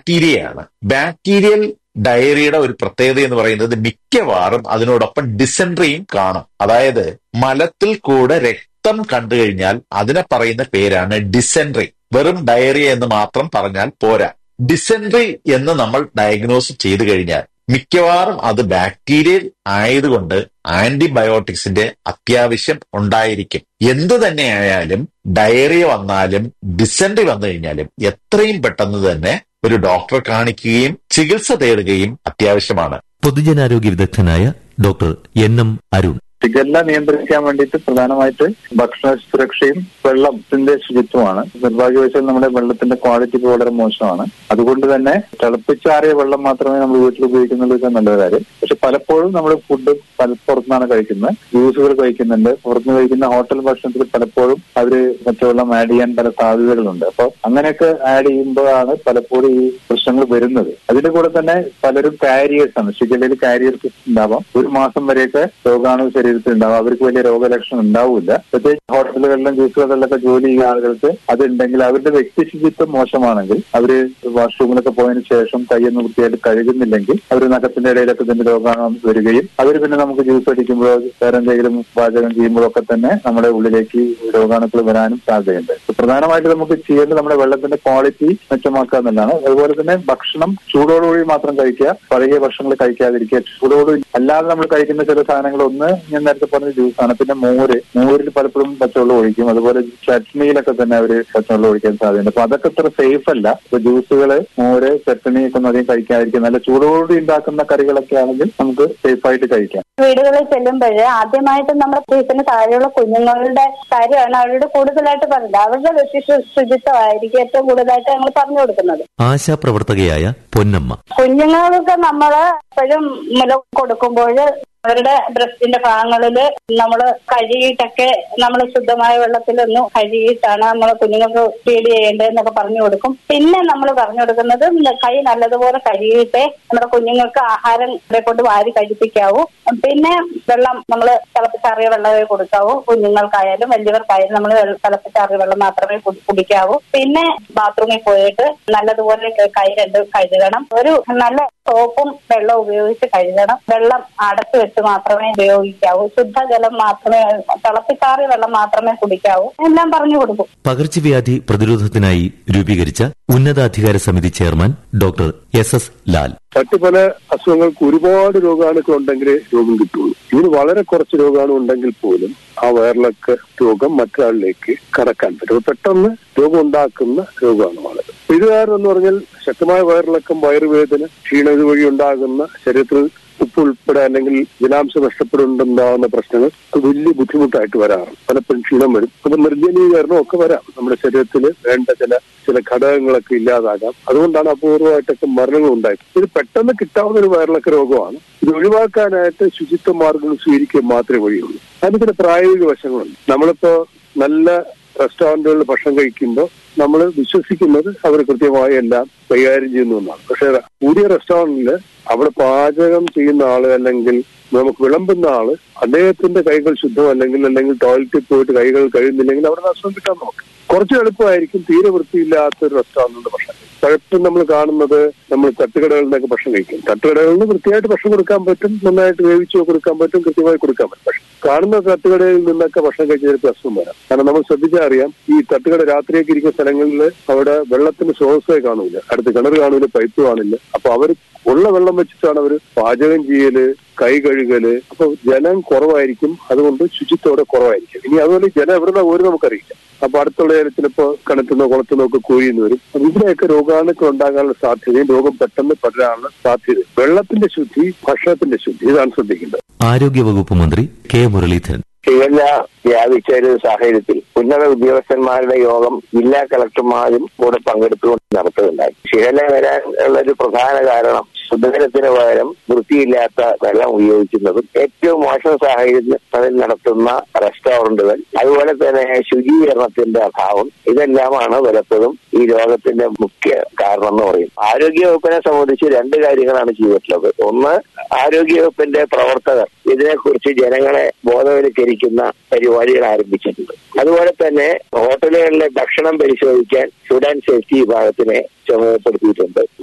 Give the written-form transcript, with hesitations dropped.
ബാക്ടീരിയയാണ്. Bacterial ഡയറിയുടെ ഒരു പ്രത്യേകത എന്ന് പറയുന്നത് മിക്കവാറും അതിനോടൊപ്പം ഡിസെൻട്രിയും കാണും. അതായത് മലത്തിൽ കൂടെ രക്തം കണ്ടു കഴിഞ്ഞാൽ അതിനെ പറയുന്ന പേരാണ് ഡിസെൻട്രി. വെറും ഡയറിയ എന്ന് മാത്രം പറഞ്ഞാൽ പോരാ. ഡിസെൻട്രി എന്ന് നമ്മൾ ഡയഗ്നോസ് ചെയ്തു കഴിഞ്ഞാൽ മിക്കവാറും അത് ബാക്ടീരിയൽ ആയതുകൊണ്ട് ആന്റിബയോട്ടിക്സിന്റെ അത്യാവശ്യം ഉണ്ടായിരിക്കും. എന്തു തന്നെയായാലും ഡയറിയ വന്നാലും ഡിസെൻട്രി വന്നു കഴിഞ്ഞാലും എത്രയും പെട്ടെന്ന് തന്നെ ഒരു ഡോക്ടറെ കാണിക്കുകയും ചികിത്സ തേടുകയും അത്യാവശ്യമാണ്. പൊതുജനാരോഗ്യ വിദഗ്ധനായ ഡോക്ടർ എൻ.എം. അരുൺ. ഷിഗല്ല നിയന്ത്രിക്കാൻ വേണ്ടിയിട്ട് പ്രധാനമായിട്ട് ഭക്ഷണ സുരക്ഷയും വെള്ളത്തിന്റെ ശുചിത്വമാണ്. നിർഭാഗ്യവശാൽ നമ്മുടെ വെള്ളത്തിന്റെ ക്വാളിറ്റി വളരെ മോശമാണ്. അതുകൊണ്ട് തന്നെ തിളപ്പിച്ചാറിയ വെള്ളം മാത്രമേ നമ്മൾ വീട്ടിൽ ഉപയോഗിക്കുന്നുള്ളൂ നല്ലൊരു കാര്യം. പക്ഷെ പലപ്പോഴും നമ്മൾ ഫുഡ് പുറത്തുനിന്നാണ് കഴിക്കുന്നത്, ജ്യൂസുകൾ കഴിക്കുന്നുണ്ട്. പുറത്തുനിന്ന് കഴിക്കുന്ന ഹോട്ടൽ ഭക്ഷണത്തിൽ പലപ്പോഴും അവര് പച്ചവെള്ളം ആഡ് ചെയ്യാൻ പല സാധ്യതകളുണ്ട്. അപ്പോൾ അങ്ങനെയൊക്കെ ആഡ് ചെയ്യുമ്പോഴാണ് പലപ്പോഴും ഈ പ്രശ്നങ്ങൾ വരുന്നത്. അതിന്റെ കൂടെ തന്നെ പലരും കാരിയേഴ്സ് ആണ്. ഷിഗല്ലയിൽ കാരിയേഴ്സ് ഉണ്ടാവാം. ഒരു മാസം വരെയൊക്കെ രോഗാണു ശരീരത്തിലുണ്ടാവും. അവർക്ക് വലിയ രോഗലക്ഷണം ഉണ്ടാവില്ല. പ്രത്യേകിച്ച് ഹോട്ടലുകളിലും ജ്യൂസുകളിലൊക്കെ ജോലി ചെയ്യുന്ന ആളുകൾക്ക് അതുണ്ടെങ്കിൽ അവരുടെ വ്യക്തി ശുചിത്വം മോശമാണെങ്കിൽ, അവര് വാഷ്റൂമിലൊക്കെ പോയതിനു ശേഷം കൈയൊന്നും വൃത്തിയായിട്ട് കഴുകുന്നില്ലെങ്കിൽ അവർ നഖത്തിന്റെ ഇടയിലൊക്കെ ഇതിന്റെ രോഗാണു വരികയും അവർ പിന്നെ നമുക്ക് ജ്യൂസ് അടിക്കുമ്പോഴോ വേറെ എന്തെങ്കിലും പാചകം ചെയ്യുമ്പോഴൊക്കെ തന്നെ നമ്മുടെ ഉള്ളിലേക്ക് രോഗാണുക്കൾ വരാനും സാധ്യതയുണ്ട്. പ്രധാനമായിട്ട് നമുക്ക് ചെയ്യേണ്ടത് നമ്മുടെ വെള്ളത്തിന്റെ ക്വാളിറ്റി മെച്ചമാക്കുക എന്നുള്ളതാണ്. അതുപോലെ തന്നെ ഭക്ഷണം ചൂടോടുകൂടി മാത്രം കഴിക്കുക, പഴകിയ ഭക്ഷണങ്ങൾ കഴിക്കാതിരിക്കുക. ചൂടോടുകൂടി അല്ലാതെ നമ്മൾ കഴിക്കുന്ന ചില സാധനങ്ങൾ, ഒന്ന് ഞാൻ നേരത്തെ പറഞ്ഞ ജ്യൂസാണ്. പിന്നെ മോരിൽ പലപ്പോഴും പച്ചവെള്ളം ഒഴിക്കും. അതുപോലെ ചട്നിയിലൊക്കെ തന്നെ അവര് പച്ചവെള്ളം ഒഴിക്കാൻ സാധ്യതയുണ്ട്. അപ്പൊ അതൊക്കെ അത്ര സേഫ് അല്ല. ഇപ്പൊ ജ്യൂസുകള്, മോര്, ചട്നി ഒക്കെ ഒന്നും അധികം കഴിക്കാതിരിക്കും. നല്ല ചൂടോടുകൂടി ഉണ്ടാക്കുന്ന കറികളൊക്കെ ആണെങ്കിൽ നമുക്ക് സേഫായിട്ട് കഴിക്കാം. വീടുകളിൽ ചെല്ലുമ്പോൾ ആദ്യമായിട്ട് നമ്മുടെ വീട്ടിന് താഴെയുള്ള കുഞ്ഞുങ്ങളുടെ കാര്യമാണ് അവരോട് കൂടുതലായിട്ട് പറയുന്നത്. അവരുടെ വ്യക്തി ശുചിത്വമായിരിക്കും ഏറ്റവും കൂടുതലായിട്ട് ഞങ്ങൾ പറഞ്ഞു കൊടുക്കുന്നത്. ആശാപ്രവർത്തകയായ പൊന്നമ്മ. കുഞ്ഞുങ്ങൾക്ക് നമ്മള് എപ്പോഴും മുല കൊടുക്കുമ്പോൾ അവരുടെ ബ്രസ്റ്റിന്റെ ഭാഗങ്ങളില് നമ്മൾ കഴുകിയിട്ടൊക്കെ നമ്മൾ ശുദ്ധമായ വെള്ളത്തിലൊന്ന് കഴുകിയിട്ടാണ് നമ്മൾ കുഞ്ഞുങ്ങൾക്ക് ഫീഡ് ചെയ്യേണ്ടതെന്നൊക്കെ പറഞ്ഞു കൊടുക്കും. പിന്നെ നമ്മൾ പറഞ്ഞു കൊടുക്കുന്നത് കൈ നല്ലതുപോലെ കഴുകിയിട്ടേ നമ്മുടെ കുഞ്ഞുങ്ങൾക്ക് ആഹാരം കൊണ്ട് വാരി കഴിപ്പിക്കാവൂ. പിന്നെ വെള്ളം നമ്മൾ തിളപ്പിച്ചാറിയ വെള്ളമേ കൊടുക്കാവൂ. കുഞ്ഞുങ്ങൾക്കായാലും വലിയവർക്കായാലും നമ്മൾ തിളപ്പിച്ചാറിയ വെള്ളം മാത്രമേ കുടിക്കാവൂ. പിന്നെ ബാത്റൂമിൽ പോയിട്ട് നല്ലതുപോലെ കൈ രണ്ടും കഴുകണം. ഒരു നല്ല സോപ്പും വെള്ളം ഉപയോഗിച്ച് കഴുകണം. വെള്ളം അടച്ചു വെച്ച് മാത്രമേ ഉപയോഗിക്കാവൂ. ശുദ്ധജലം മാത്രമേ, തിളപ്പിച്ചാറിയ വെള്ളം മാത്രമേ കുടിക്കാവൂ. എല്ലാം പറഞ്ഞു കൊടുക്കും. പകർച്ചവ്യാധി പ്രതിരോധത്തിനായി രൂപീകരിച്ച ഉന്നതാധികാര സമിതി ചെയർമാൻ ഡോക്ടർ എസ് ലാൽ. മറ്റു പല അസുഖങ്ങൾക്ക് ഒരുപാട് രോഗാണുക്കൾ ഉണ്ടെങ്കിലേ രോഗം കിട്ടുള്ളൂ. ഇതിന് വളരെ കുറച്ച് രോഗാണു ഉണ്ടെങ്കിൽ പോലും ആ വയറിളക്ക രോഗം മറ്റൊരാളിലേക്ക് കടക്കാൻ പറ്റും. പെട്ടെന്ന് രോഗം ഉണ്ടാക്കുന്ന രോഗാണുമാണ് ഇത്. കാരണം എന്ന് പറഞ്ഞാൽ ശക്തമായ വയറിളക്കം, വയറുവേദന, ക്ഷീണം ഇതുവഴി ഉണ്ടാകുന്ന ശരീരത്തിൽ ഉപ്പ് ഉൾപ്പെടെ അല്ലെങ്കിൽ ജലാംശം നഷ്ടപ്പെടുന്നുണ്ടാകുന്ന പ്രശ്നങ്ങൾ വലിയ ബുദ്ധിമുട്ടായിട്ട് വരാറുണ്ട്. പലപ്പോഴും ക്ഷീണം വരും. അപ്പൊ നിർജ്ജലീകരണം ഒക്കെ വരാം. നമ്മുടെ ശരീരത്തിൽ വേണ്ട ചില ഘടകങ്ങളൊക്കെ ഇല്ലാതാകാം. അതുകൊണ്ടാണ് അപൂർവമായിട്ടൊക്കെ മരണങ്ങൾ ഉണ്ടായത്. ഇത് പെട്ടെന്ന് കിട്ടാവുന്ന ഒരു വയറിളക്ക രോഗമാണ്. ഇത് ഒഴിവാക്കാനായിട്ട് ശുചിത്വ മാർഗങ്ങൾ സ്വീകരിക്കുക മാത്രമേ വഴിയുള്ളൂ. അതിന് ചില പ്രായോഗിക വശങ്ങളുണ്ട്. നമ്മളിപ്പോ നല്ല റെസ്റ്റോറന്റുകളിൽ ഭക്ഷണം കഴിക്കുമ്പോൾ നമ്മൾ വിശ്വസിക്കുന്നത് അവർ കൃത്യമായി എല്ലാം കൈകാര്യം ചെയ്യുന്നു എന്നാണ്. പക്ഷെ കൂടിയ റെസ്റ്റോറന്റില് അവിടെ പാചകം ചെയ്യുന്ന ആള് അല്ലെങ്കിൽ നമുക്ക് വിളമ്പുന്ന ആള് അദ്ദേഹത്തിന്റെ കൈകൾ ശുദ്ധമല്ലെങ്കിൽ ടോയ്ലറ്റിൽ പോയിട്ട് കൈകൾ കഴിയുന്നില്ലെങ്കിൽ അവിടെ ഭക്ഷണം കിട്ടാൻ നോക്കും. കുറച്ച് എളുപ്പമായിരിക്കും തീരെ വൃത്തിയില്ലാത്തൊരു റെസ്റ്റോറന്റിന്റെ ഭക്ഷണം. പലപ്പോഴും നമ്മൾ കാണുന്നത് നമ്മൾ തട്ടുകടകളിൽ നിന്നൊക്കെ ഭക്ഷണം കഴിക്കും. തട്ടുകടകളിൽ നിന്ന് വൃത്തിയായിട്ട് ഭക്ഷണം കൊടുക്കാൻ പറ്റും, നന്നായിട്ട് വേവിച്ചു കൊടുക്കാൻ പറ്റും, കൃത്യമായി കൊടുക്കാൻ പറ്റും. പക്ഷെ കാണുന്ന തട്ടുകടയിൽ നിന്നൊക്കെ ഭക്ഷണം കഴിച്ച ചിലപ്പോൾ അസുഖം വരാം. കാരണം നമ്മൾ ശ്രദ്ധിച്ചാൽ അറിയാം, ഈ തട്ടുകട രാത്രിയൊക്കെ ഇരിക്കുന്ന സ്ഥലങ്ങളിൽ അവിടെ വെള്ളത്തിന് സ്രോതസ്സേ കാണൂല, അടുത്ത് കിണർ കാണൂല, പൈപ്പ് കാണില്ല. അപ്പൊ അവർ ഉള്ള വെള്ളം വെച്ചിട്ടാണ് അവർ പാചകം ചെയ്യല്, കൈ കഴുകല്. അപ്പൊ ജലം കുറവായിരിക്കും, അതുകൊണ്ട് ശുചിത്വം കുറവായിരിക്കും. ഇനി അതുപോലെ ജലം എവിടെ ഒരു നമുക്കറിയില്ല. അപ്പൊ അടുത്തുള്ള ചിലപ്പോ കിണറ്റുന്നോ കുളത്തുന്നോ ഒക്കെ കോരിന്ന് വരും. അപ്പൊ ഇതിനെയൊക്കെ രോഗാണുക്കൾ ഉണ്ടാകാനുള്ള സാധ്യതയും രോഗം പെട്ടെന്ന് പടരാനുള്ള സാധ്യതയും. വെള്ളത്തിന്റെ ശുദ്ധി, ഭക്ഷണത്തിന്റെ ശുദ്ധി, ഇതാണ് ശ്രദ്ധിക്കേണ്ടത്. ആരോഗ്യവകുപ്പ് മന്ത്രി കെ മുരളീധരൻ. ഷിഗല്ല വ്യാപിച്ച ഒരു സാഹചര്യത്തിൽ ഉന്നത ഉദ്യോഗസ്ഥന്മാരുടെ യോഗം ജില്ലാ കളക്ടർമാരും കൂടെ പങ്കെടുത്തുകൊണ്ട് നടത്തുകയുണ്ടായി. ഷിഗല്ല വരാൻ ഉള്ളൊരു പ്രധാന കാരണം ശുദ്ധജലത്തിന് പകരം വൃത്തിയില്ലാത്ത വെള്ളം ഉപയോഗിക്കുന്നതും ഏറ്റവും മോശം സാഹചര്യത്തിൽ നടത്തുന്ന റെസ്റ്റോറന്റുകൾ, അതുപോലെ തന്നെ ശുചീകരണത്തിന്റെ അഭാവം, ഇതെല്ലാമാണ് പലപ്പോഴും ഈ രോഗത്തിന്റെ മുഖ്യ കാരണം എന്ന് പറയും. ആരോഗ്യവകുപ്പിനെ സംബന്ധിച്ച് രണ്ട് കാര്യങ്ങളാണ് ചെയ്തിട്ടുള്ളത്. ഒന്ന്, ആരോഗ്യവകുപ്പിന്റെ പ്രവർത്തകർ ഇതിനെക്കുറിച്ച് ജനങ്ങളെ ബോധവൽക്കരിക്കുന്ന പരിപാടികൾ ആരംഭിച്ചിട്ടുണ്ട്. അതുപോലെ തന്നെ ഹോട്ടലുകളിലെ ഭക്ഷണം പരിശോധിക്കാൻ ഫുഡ് ആൻഡ് സേഫ്റ്റി വിഭാഗത്തിനെ ചുമതലപ്പെടുത്തിയിട്ടുണ്ട്.